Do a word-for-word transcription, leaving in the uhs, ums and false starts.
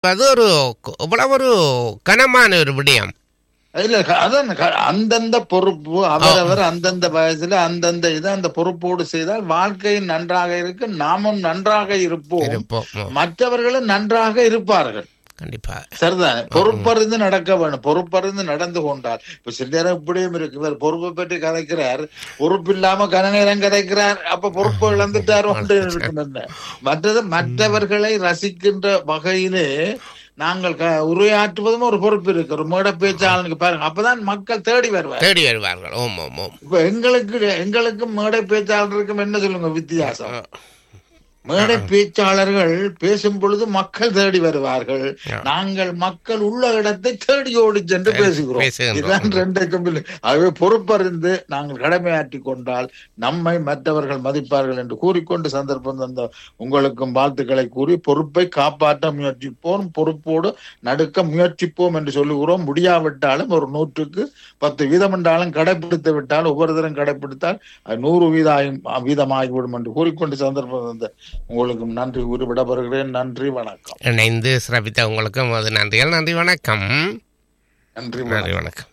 அது ஒரு இவ்வளவு ஒரு கனமான ஒரு விடயம். இல்ல அதான் அந்தந்த பொறுப்பு அவரவர் அந்தந்த வயசுல அந்தந்த இதை அந்த பொறுப்போடு செய்தால் வாழ்க்கை நன்றாக இருக்கு, நாமும் நன்றாக இருப்போம், மற்றவர்களும் நன்றாக இருப்பார்கள். கண்டிப்பா சரிதானே? பொறுப்பறிந்து நடக்க வேணும். பொறுப்பறிந்து நடந்து கொண்டால் இப்ப சில நேரம் இப்படியும் இருக்கு. இவர் பொறுப்பை பற்றி கதைக்கிறார், பொறுப்பு இல்லாம கன நேரம் கதைக்கிறார், அப்ப பொறுப்பை இழந்துட்டார் இருக்கு. மற்றது மற்றவர்களை ரசிக்கின்ற வகையிலே நாங்கள் உரையாற்றுவதும் ஒரு பொறுப்பு இருக்கு. ஒரு மேடை பேச்சாளனுக்கு பாருங்க, அப்பதான் மக்கள் தேடி வருவார் தேடி வருவார்கள். இப்ப எங்களுக்கு எங்களுக்கும் மேடை பேச்சாளருக்கும் என்ன சொல்லுங்க வித்தியாசம்? மேடை பேச்சாளர்கள் பேசும் பொழுது மக்கள் தேடி வருவார்கள், நாங்கள் மக்கள் உள்ள இடத்தை தேடி ஓடி சென்று பேசுகிறோம். இதுதான் ரெண்டுக்கும் இல்லை. ஆகவே பொறுப்பறிந்து நாங்கள் கடமையாற்றி கொண்டால் நம்மை மற்றவர்கள் மதிப்பார்கள் என்று கூறிக்கொண்டு சந்தர்ப்பம் தந்த உங்களுக்கும் வாழ்த்துக்களை கூறி பொறுப்பை காப்பாற்ற முயற்சிப்போம், பொறுப்போடு நடுக்க முயற்சிப்போம் என்று சொல்லுகிறோம். முடியாவிட்டாலும் ஒரு நூற்றுக்கு பத்து வீதம் என்றாலும் கடைபிடித்து விட்டால், ஒவ்வொருத்தரும் கடைபிடித்தால் அது நூறு வீதம் வீதமாகிவிடும் என்று கூறிக்கொண்டு சந்தர்ப்பம் தந்த உங்களுக்கும் நன்றி கூறி விடப்படுகிறேன். நன்றி, வணக்கம். இணைந்து சிறப்பித்த உங்களுக்கும் அது நன்றிகள். நன்றி, வணக்கம். நன்றி, நன்றி, வணக்கம்.